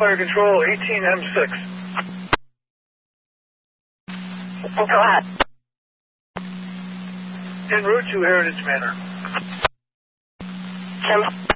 Fire Control, 18M6. Go ahead. En route to Heritage Manor. 10.